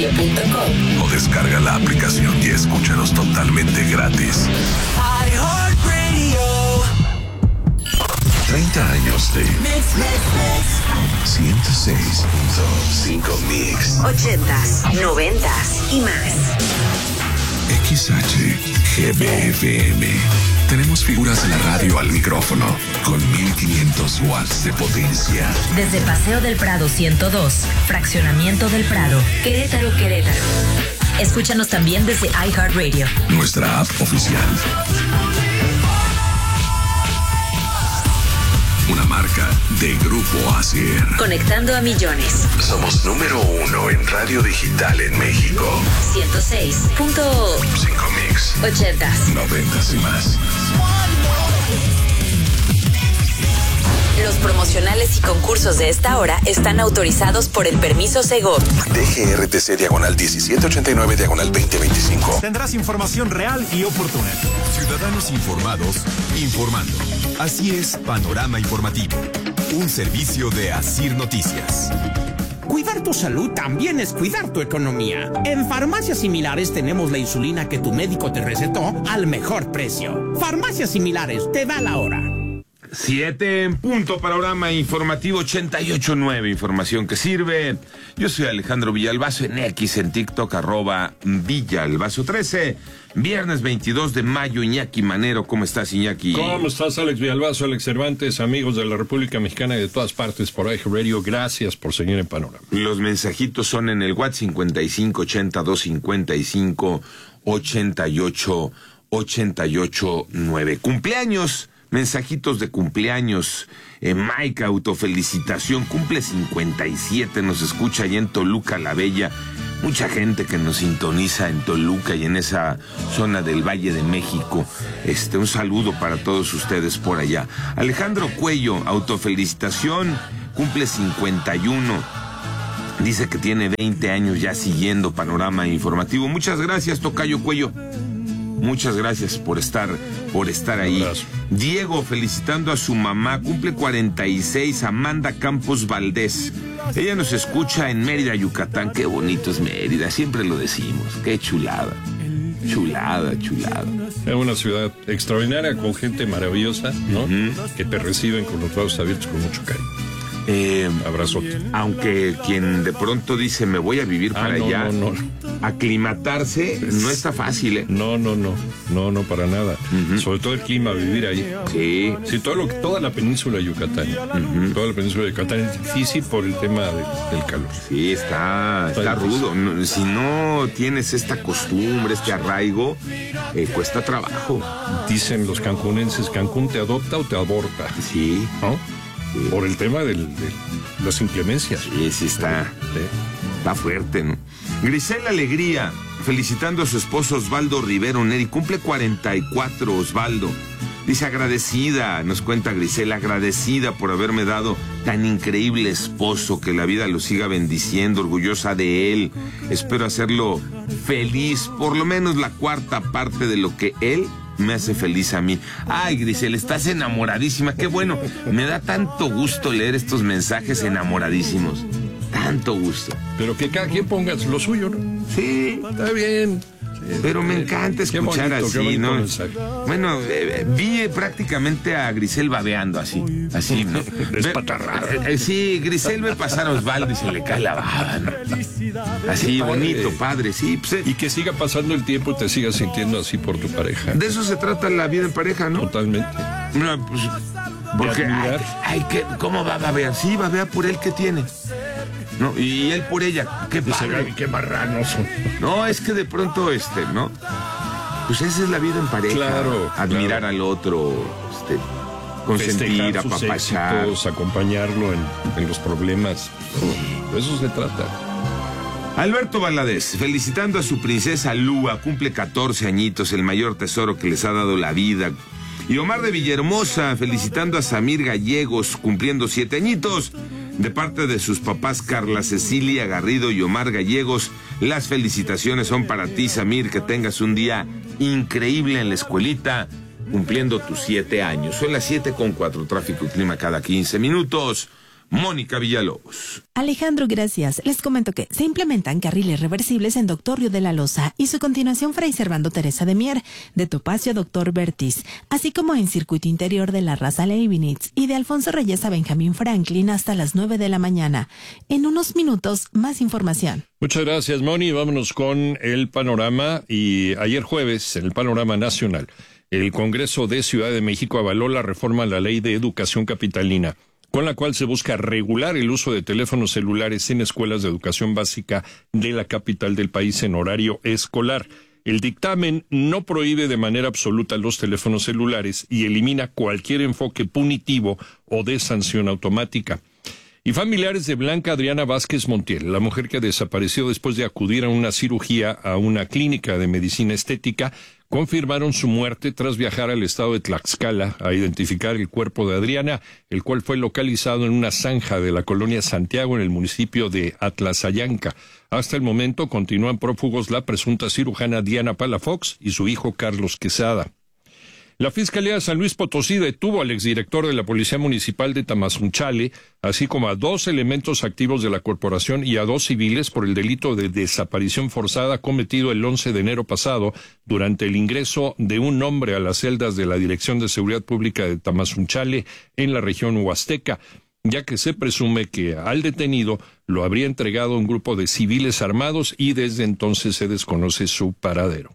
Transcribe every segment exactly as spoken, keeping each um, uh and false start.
punto com o descarga la aplicación y escúchanos totalmente gratis. treinta años de Mix, Mix, Mix. ciento seis punto cinco Mix. Ochentas, noventas y más. X H G B F M. Tenemos figuras de la radio al micrófono con mil quinientos watts de potencia. Desde Paseo del Prado ciento dos, Fraccionamiento del Prado, Querétaro, Querétaro. Escúchanos también desde iHeartRadio. Nuestra app oficial. Una marca de Grupo Asier. Conectando a millones. Somos número uno en radio digital en México. ciento seis punto cinco Mix. Ochentas. Noventas y más. Los promocionales y concursos de esta hora están autorizados por el permiso Segov. D G R T C diagonal diecisiete ochenta y nueve diagonal veinte veinticinco. Tendrás información real y oportuna. Ciudadanos informados, informando. Así es, Panorama Informativo. Un servicio de Asir Noticias. Cuidar tu salud también es cuidar tu economía. En Farmacias Similares tenemos la insulina que tu médico te recetó al mejor precio. Farmacias Similares, te da la hora. Siete en punto, Panorama Informativo ochenta y ocho punto nueve, información que sirve. Yo soy Alejandro Villalbazo, en X, en TikTok, arroba Villalbazo trece. Viernes veintidós de mayo, Iñaki Manero. ¿Cómo estás, Iñaki? ¿Cómo estás, Alex Villalbazo, Alex Cervantes, amigos de la República Mexicana y de todas partes por iHeartRadio? Gracias por seguir en Panorama. Los mensajitos son en el WhatsApp cincuenta y cinco ochenta dos cincuenta y cinco ochenta y ocho ochenta y ocho nueve. Cumpleaños. Mensajitos de cumpleaños. Eh, Mike, autofelicitación, cumple cincuenta y siete, nos escucha allá en Toluca la Bella. Mucha gente que nos sintoniza en Toluca y en esa zona del Valle de México. Este, un saludo para todos ustedes por allá. Alejandro Cuello, autofelicitación, cumple cincuenta y uno. Dice que tiene veinte años ya siguiendo Panorama Informativo. Muchas gracias, Tocayo Cuello. Muchas gracias por estar, por estar ahí. Diego, felicitando a su mamá, cumple cuarenta y seis, Amanda Campos Valdés. Ella nos escucha en Mérida, Yucatán. Qué bonito es Mérida, siempre lo decimos. Qué chulada, chulada, chulada. Es una ciudad extraordinaria, con gente maravillosa, ¿no? Uh-huh. Que te reciben con los brazos abiertos con mucho cariño. Eh, Abrazote. Aunque quien de pronto dice me voy a vivir para ah, no, allá, no, no. aclimatarse no está fácil, ¿eh? No, no, no, no, no para nada. Uh-huh. Sobre todo el clima, vivir ahí. Sí. Sí, todo lo, toda la península de Yucatán. Uh-huh. Toda la península de Yucatán es difícil por el tema de, del calor. Sí, está, está, está rudo. No, si no tienes esta costumbre, este arraigo, eh, cuesta trabajo. Dicen los cancunenses, Cancún te adopta o te aborta. Sí. ¿No? Sí. Por el tema del, de las inclemencias. Sí, sí está. Sí. Está fuerte, ¿no? Grisel Alegría, felicitando a su esposo Osvaldo Rivero Neri. Cumple cuarenta y cuatro, Osvaldo. Dice agradecida, nos cuenta Grisel, agradecida por haberme dado tan increíble esposo, que la vida lo siga bendiciendo, orgullosa de él. Espero hacerlo feliz, por lo menos la cuarta parte de lo que él me hace feliz a mí. Ay, Grisel, estás enamoradísima, qué bueno. Me da tanto gusto leer estos mensajes enamoradísimos. Tanto gusto. Pero que cada quien ponga lo suyo, ¿no? Sí. Está bien. Sí, pero me encanta escuchar bonito, así, ¿no? Mensaje. Bueno, eh, vi prácticamente a Grisel babeando así, así, ¿no? Despatarrado. Eh, eh, sí, Grisel ve pasar a Osvaldo y se le cae la baba, ¿no? Así, padre. Bonito, padre, sí. Pues, eh. Y que siga pasando el tiempo y te sigas sintiendo así por tu pareja. De eso se trata la vida en pareja, ¿no? Totalmente. No, pues, porque, ay, ay, que, ¿cómo va a babear? Sí, babea por él, ¿qué tiene? No, y él por ella, qué padre, qué marranos son. No, es que de pronto, este, ¿no? Pues esa es la vida en pareja. Claro. Admirar claro. al otro, este, consentir, apapachar. Éxitos, acompañarlo en, en los problemas. De eso se trata. Alberto Valadez, felicitando a su princesa Lua, cumple catorce añitos, el mayor tesoro que les ha dado la vida. Y Omar de Villahermosa, felicitando a Samir Gallegos, cumpliendo siete añitos. De parte de sus papás Carla Cecilia Garrido y Omar Gallegos, las felicitaciones son para ti, Samir, que tengas un día increíble en la escuelita, cumpliendo tus siete años. Son las siete con cuatro, tráfico y clima cada quince minutos. Mónica Villalobos. Alejandro, gracias. Les comento que se implementan carriles reversibles en Doctor Río de la Loza y su continuación Fray Servando Teresa de Mier, de Topacio a Doctor Bertis, así como en circuito interior de la Raza Leibniz y de Alfonso Reyes a Benjamín Franklin hasta las nueve de la mañana. En unos minutos, más información. Muchas gracias, Moni. Vámonos con el panorama. Y ayer jueves, en el panorama nacional, el Congreso de Ciudad de México avaló la reforma a la Ley de Educación Capitalina, con la cual se busca regular el uso de teléfonos celulares en escuelas de educación básica de la capital del país en horario escolar. El dictamen no prohíbe de manera absoluta los teléfonos celulares y elimina cualquier enfoque punitivo o de sanción automática. Y familiares de Blanca Adriana Vázquez Montiel, la mujer que desapareció después de acudir a una cirugía a una clínica de medicina estética, confirmaron su muerte tras viajar al estado de Tlaxcala a identificar el cuerpo de Adriana, el cual fue localizado en una zanja de la colonia Santiago en el municipio de Atlazayanca. Hasta el momento continúan prófugos la presunta cirujana Diana Palafox y su hijo Carlos Quesada. La Fiscalía de San Luis Potosí detuvo al exdirector de la Policía Municipal de Tamazunchale, así como a dos elementos activos de la corporación y a dos civiles por el delito de desaparición forzada cometido el once de enero pasado durante el ingreso de un hombre a las celdas de la Dirección de Seguridad Pública de Tamazunchale en la región huasteca, ya que se presume que al detenido lo habría entregado un grupo de civiles armados y desde entonces se desconoce su paradero.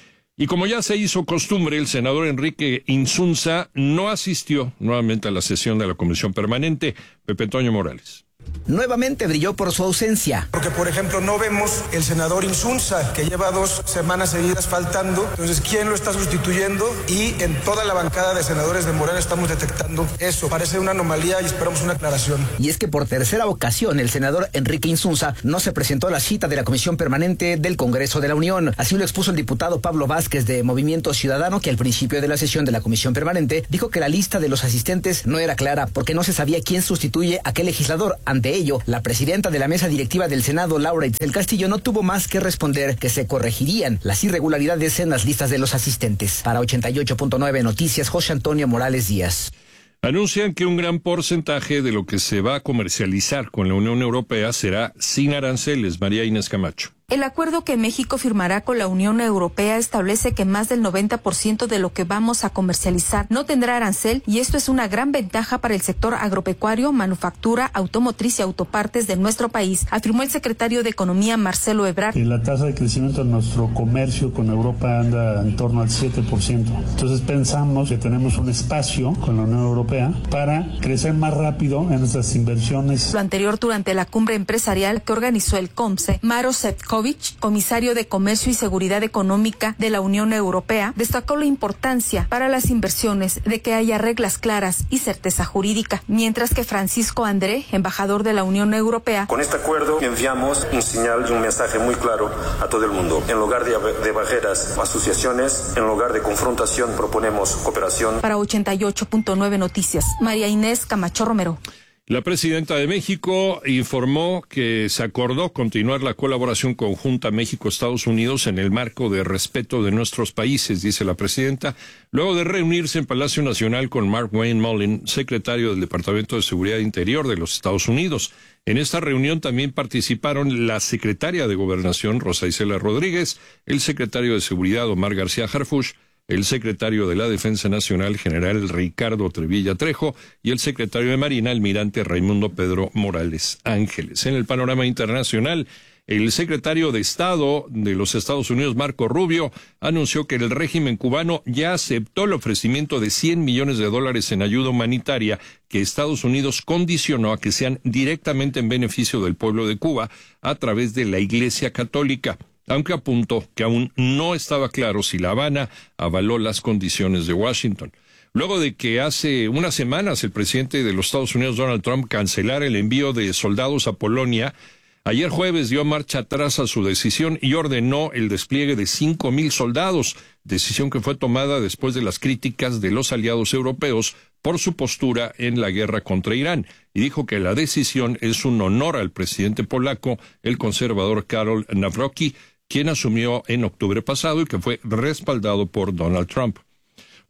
Y como ya se hizo costumbre, el senador Enrique Insunza no asistió nuevamente a la sesión de la Comisión Permanente. Pepe Toño Morales. Nuevamente brilló por su ausencia. Porque, por ejemplo, no vemos el senador Insunza, que lleva dos semanas seguidas faltando. Entonces, ¿quién lo está sustituyendo? Y en toda la bancada de senadores de Morena estamos detectando eso. Parece una anomalía y esperamos una aclaración. Y es que por tercera ocasión el senador Enrique Insunza no se presentó a la cita de la Comisión Permanente del Congreso de la Unión. Así lo expuso el diputado Pablo Vázquez de Movimiento Ciudadano, que al principio de la sesión de la Comisión Permanente dijo que la lista de los asistentes no era clara porque no se sabía quién sustituye a qué legislador. Ante ello, la presidenta de la mesa directiva del Senado, Laura Itzel Castillo, no tuvo más que responder que se corregirían las irregularidades en las listas de los asistentes. Para ochenta y ocho punto nueve Noticias, José Antonio Morales Díaz. Anuncian que un gran porcentaje de lo que se va a comercializar con la Unión Europea será sin aranceles. María Inés Camacho. El acuerdo que México firmará con la Unión Europea establece que más del noventa por ciento de lo que vamos a comercializar no tendrá arancel, y esto es una gran ventaja para el sector agropecuario, manufactura, automotriz y autopartes de nuestro país, afirmó el secretario de Economía Marcelo Ebrard. La tasa de crecimiento de nuestro comercio con Europa anda en torno al siete por ciento. Entonces pensamos que tenemos un espacio con la Unión Europea para crecer más rápido en nuestras inversiones. Lo anterior durante la cumbre empresarial que organizó el COMSE. Maro Sefcovic, comisario de Comercio y Seguridad Económica de la Unión Europea, destacó la importancia para las inversiones de que haya reglas claras y certeza jurídica, mientras que Francisco André, embajador de la Unión Europea. Con este acuerdo enviamos un señal y un mensaje muy claro a todo el mundo. En lugar de, de barreras, asociaciones, en lugar de confrontación, proponemos cooperación. Para ochenta y ocho punto nueve Noticias, María Inés Camacho Romero. La presidenta de México informó que se acordó continuar la colaboración conjunta México-Estados Unidos en el marco de respeto de nuestros países, dice la presidenta, luego de reunirse en Palacio Nacional con Mark Wayne Mullen, secretario del Departamento de Seguridad Interior de los Estados Unidos. En esta reunión también participaron la secretaria de Gobernación, Rosa Isela Rodríguez, el secretario de Seguridad, Omar García Harfuch, el secretario de la Defensa Nacional, general Ricardo Trevilla Trejo, y el secretario de Marina, almirante Raimundo Pedro Morales Ángeles. En el panorama internacional, el secretario de Estado de los Estados Unidos, Marco Rubio, anunció que el régimen cubano ya aceptó el ofrecimiento de cien millones de dólares en ayuda humanitaria que Estados Unidos condicionó a que sean directamente en beneficio del pueblo de Cuba a través de la Iglesia Católica, aunque apuntó que aún no estaba claro si La Habana avaló las condiciones de Washington. Luego de que hace unas semanas el presidente de los Estados Unidos, Donald Trump, cancelara el envío de soldados a Polonia, ayer jueves dio marcha atrás a su decisión y ordenó el despliegue de cinco mil soldados, decisión que fue tomada después de las críticas de los aliados europeos por su postura en la guerra contra Irán, y dijo que la decisión es un honor al presidente polaco, el conservador Karol Nawrocki, quien asumió en octubre pasado y que fue respaldado por Donald Trump.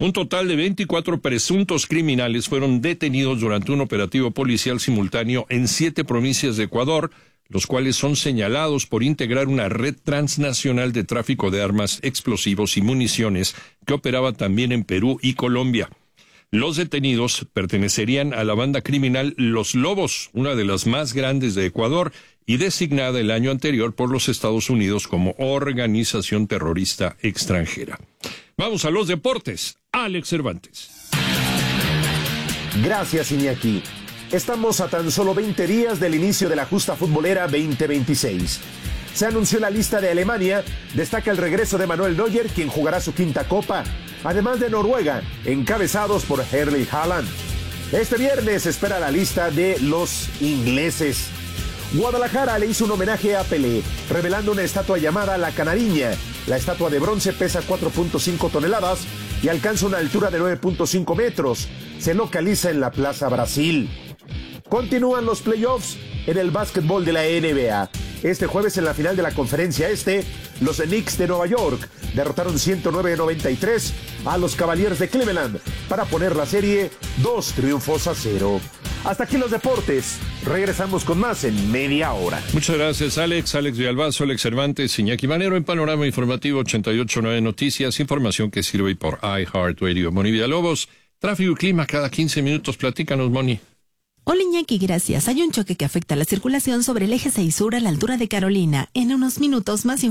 Un total de veinticuatro presuntos criminales fueron detenidos durante un operativo policial simultáneo en siete provincias de Ecuador, los cuales son señalados por integrar una red transnacional de tráfico de armas, explosivos y municiones que operaba también en Perú y Colombia. Los detenidos pertenecerían a la banda criminal Los Lobos, una de las más grandes de Ecuador y designada el año anterior por los Estados Unidos como organización terrorista extranjera. Vamos a los deportes. Alex Cervantes. Gracias, Iñaki. Estamos a tan solo veinte días del inicio de la justa futbolera veinte veintiséis. Se anunció la lista de Alemania, destaca el regreso de Manuel Neuer, quien jugará su quinta copa, además de Noruega, encabezados por Erling Haaland. Este viernes se espera la lista de los ingleses. Guadalajara le hizo un homenaje a Pelé, revelando una estatua llamada La Canariña. La estatua de bronce pesa cuatro punto cinco toneladas y alcanza una altura de nueve punto cinco metros. Se localiza en la Plaza Brasil. Continúan los playoffs en el básquetbol de la N B A. Este jueves en la final de la Conferencia Este, los Knicks de Nueva York derrotaron ciento nueve a noventa y tres a los Cavaliers de Cleveland para poner la serie dos triunfos a cero. Hasta aquí los deportes. Regresamos con más en media hora. Muchas gracias, Alex. Alex Villalbazo, Alex Cervantes, Iñaki Manero en Panorama Informativo ochenta y ocho punto nueve Noticias. Información que sirve por iHeartRadio. Moni Villalobos, tráfico y clima cada quince minutos. Platícanos, Moni. Hola Iñaki, gracias. Hay un choque que afecta la circulación sobre el eje seis Sur a la altura de Carolina. En unos minutos más información.